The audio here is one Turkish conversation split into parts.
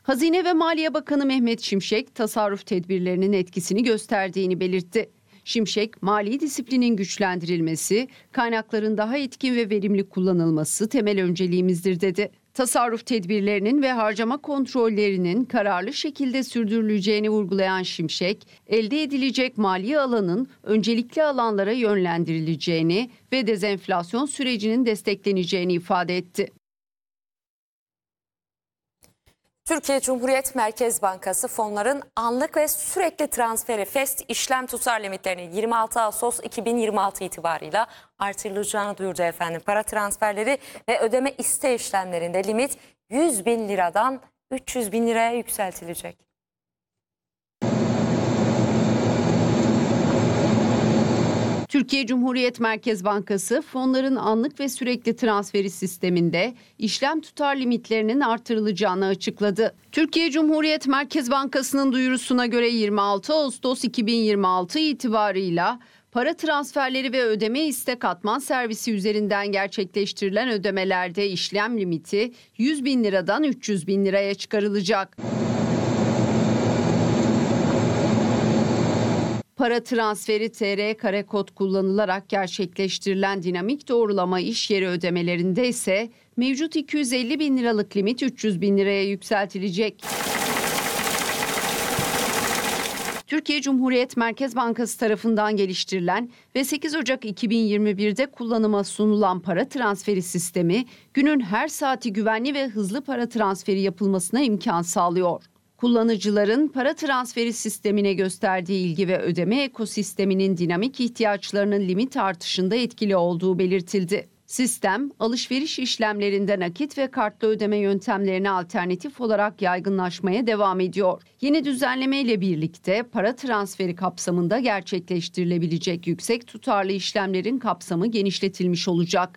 Hazine ve Maliye Bakanı Mehmet Şimşek, tasarruf tedbirlerinin etkisini gösterdiğini belirtti. Şimşek, mali disiplinin güçlendirilmesi, kaynakların daha etkin ve verimli kullanılması temel önceliğimizdir dedi. Tasarruf tedbirlerinin ve harcama kontrollerinin kararlı şekilde sürdürüleceğini vurgulayan Şimşek, elde edilecek mali alanın öncelikli alanlara yönlendirileceğini ve dezenflasyon sürecinin destekleneceğini ifade etti. Türkiye Cumhuriyet Merkez Bankası fonların anlık ve sürekli transferi FEST işlem tutar limitlerini 26 Ağustos 2026 itibarıyla artırılacağını duyurdu efendim. Para transferleri ve ödeme iste işlemlerinde limit 100 bin liradan 300 bin liraya yükseltilecek. Türkiye Cumhuriyet Merkez Bankası fonların anlık ve sürekli transferi sisteminde işlem tutar limitlerinin artırılacağını açıkladı. Türkiye Cumhuriyet Merkez Bankası'nın duyurusuna göre 26 Ağustos 2026 itibarıyla para transferleri ve ödeme iste katman servisi üzerinden gerçekleştirilen ödemelerde işlem limiti 100 bin liradan 300 bin liraya çıkarılacak. Para transferi TR kare kod kullanılarak gerçekleştirilen dinamik doğrulama iş yeri ödemelerinde ise mevcut 250 bin liralık limit 300 bin liraya yükseltilecek. Türkiye Cumhuriyet Merkez Bankası tarafından geliştirilen ve 8 Ocak 2021'de kullanıma sunulan para transferi sistemi, günün her saati güvenli ve hızlı para transferi yapılmasına imkan sağlıyor. Kullanıcıların para transferi sistemine gösterdiği ilgi ve ödeme ekosisteminin dinamik ihtiyaçlarının limit artışında etkili olduğu belirtildi. Sistem, alışveriş işlemlerinde nakit ve kartlı ödeme yöntemlerine alternatif olarak yaygınlaşmaya devam ediyor. Yeni düzenleme ile birlikte para transferi kapsamında gerçekleştirilebilecek yüksek tutarlı işlemlerin kapsamı genişletilmiş olacak.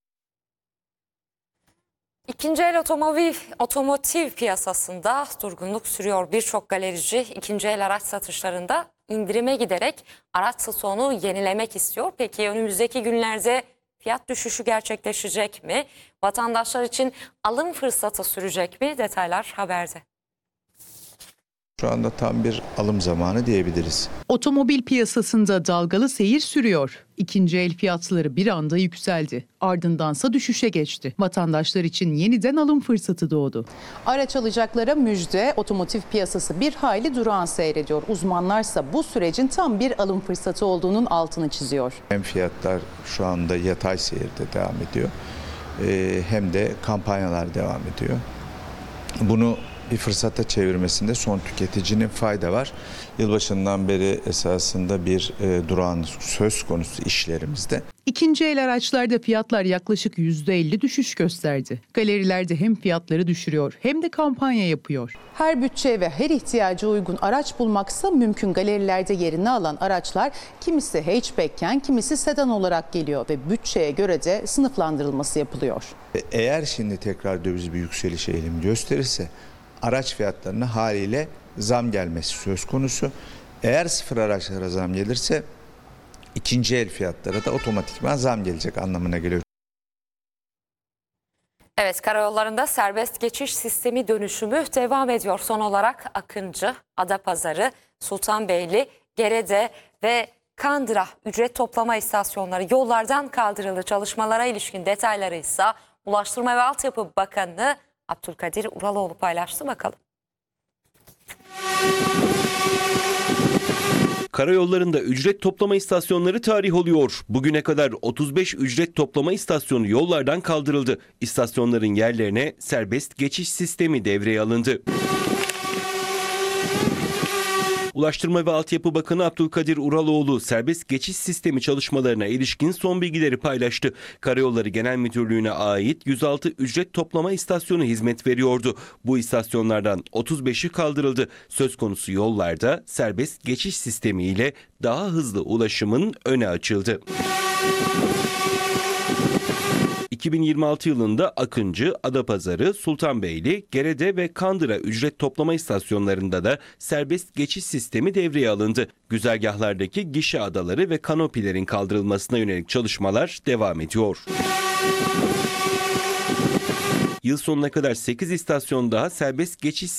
İkinci el otomotiv piyasasında durgunluk sürüyor. Birçok galerici ikinci el araç satışlarında indirime giderek araç stoğunu yenilemek istiyor. Peki önümüzdeki günlerde fiyat düşüşü gerçekleşecek mi? Vatandaşlar için alım fırsatı sürecek mi? Detaylar haberde. Şu anda tam bir alım zamanı diyebiliriz. Otomobil piyasasında dalgalı seyir sürüyor. İkinci el fiyatları bir anda yükseldi. Ardındansa düşüşe geçti. Vatandaşlar için yeniden alım fırsatı doğdu. Araç alacaklara müjde, otomotiv piyasası bir hayli durağan seyrediyor. Uzmanlarsa bu sürecin tam bir alım fırsatı olduğunun altını çiziyor. Hem fiyatlar şu anda yatay seyirde devam ediyor, hem de kampanyalar devam ediyor. Bunu bir fırsata çevirmesinde son tüketicinin fayda var. Yılbaşından beri esasında bir durağan söz konusu işlerimizde. İkinci el araçlarda fiyatlar yaklaşık %50 düşüş gösterdi. Galerilerde hem fiyatları düşürüyor hem de kampanya yapıyor. Her bütçeye ve her ihtiyaca uygun araç bulmaksa mümkün. Galerilerde yerini alan araçlar kimisi hatchback'ken kimisi sedan olarak geliyor ve bütçeye göre de sınıflandırılması yapılıyor. Eğer şimdi tekrar döviz bir yükseliş eğilimi gösterirse araç fiyatlarına haliyle zam gelmesi söz konusu. Eğer sıfır araçlara zam gelirse ikinci el fiyatlara da otomatikman zam gelecek anlamına geliyor. Evet, karayollarında serbest geçiş sistemi dönüşümü devam ediyor. Son olarak Akıncı, Adapazarı, Sultanbeyli, Gerede ve Kandıra ücret toplama istasyonları yollardan kaldırıldı. Çalışmalara ilişkin detayları ise Ulaştırma ve Altyapı Bakanı Abdülkadir Uraloğlu paylaştı, bakalım. Karayollarında ücret toplama istasyonları tarih oluyor. Bugüne kadar 35 ücret toplama istasyonu yollardan kaldırıldı. İstasyonların yerlerine serbest geçiş sistemi devreye alındı. Ulaştırma ve Altyapı Bakanı Abdülkadir Uraloğlu serbest geçiş sistemi çalışmalarına ilişkin son bilgileri paylaştı. Karayolları Genel Müdürlüğü'ne ait 106 ücret toplama istasyonu hizmet veriyordu. Bu istasyonlardan 35'i kaldırıldı. Söz konusu yollarda serbest geçiş sistemiyle daha hızlı ulaşımın önü açıldı. 2026 yılında Akıncı, Adapazarı, Sultanbeyli, Gerede ve Kandıra ücret toplama istasyonlarında da serbest geçiş sistemi devreye alındı. Güzergahlardaki gişe adaları ve kanopilerin kaldırılmasına yönelik çalışmalar devam ediyor. Yıl sonuna kadar 8 istasyon daha serbest geçiş